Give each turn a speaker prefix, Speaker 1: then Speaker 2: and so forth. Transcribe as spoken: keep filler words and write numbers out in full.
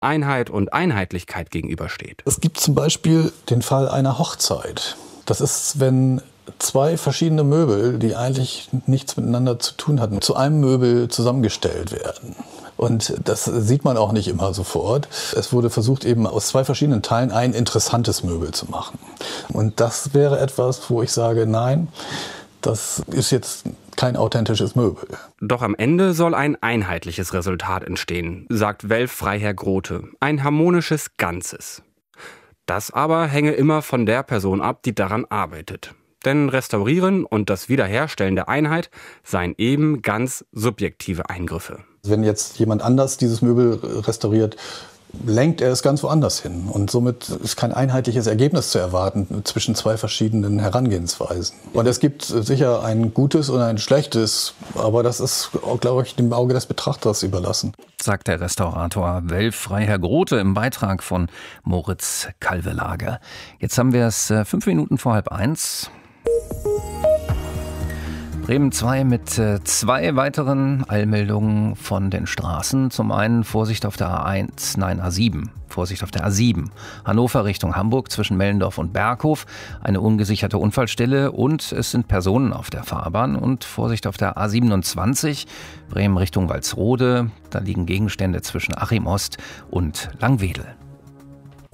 Speaker 1: Einheit und Einheitlichkeit gegenübersteht.
Speaker 2: Es gibt zum Beispiel den Fall einer Hochzeit. Das ist, wenn zwei verschiedene Möbel, die eigentlich nichts miteinander zu tun hatten, zu einem Möbel zusammengestellt werden. Und das sieht man auch nicht immer sofort. Es wurde versucht, eben aus zwei verschiedenen Teilen ein interessantes Möbel zu machen. Und das wäre etwas, wo ich sage, nein, das ist jetzt kein authentisches Möbel.
Speaker 1: Doch am Ende soll ein einheitliches Resultat entstehen, sagt Welf Freiherr Grote. Ein harmonisches Ganzes. Das aber hänge immer von der Person ab, die daran arbeitet. Denn Restaurieren und das Wiederherstellen der Einheit seien eben ganz subjektive Eingriffe.
Speaker 2: Wenn jetzt jemand anders dieses Möbel restauriert, lenkt er es ganz woanders hin. Und somit ist kein einheitliches Ergebnis zu erwarten zwischen zwei verschiedenen Herangehensweisen. Und es gibt sicher ein gutes und ein schlechtes, aber das ist, glaube ich, dem Auge des Betrachters überlassen.
Speaker 3: Sagt der Restaurator Welf Freiherr Grote im Beitrag von Moritz Kalvelager. Jetzt haben wir es fünf Minuten vor halb eins. Bremen zwei mit äh, zwei weiteren Eilmeldungen von den Straßen. Zum einen Vorsicht auf der A eins, nein A sieben. Vorsicht auf der A sieben. Hannover Richtung Hamburg zwischen Mellendorf und Berghof. Eine ungesicherte Unfallstelle und es sind Personen auf der Fahrbahn. Und Vorsicht auf der A siebenundzwanzig. Bremen Richtung Walsrode. Da liegen Gegenstände zwischen Achim Ost und Langwedel.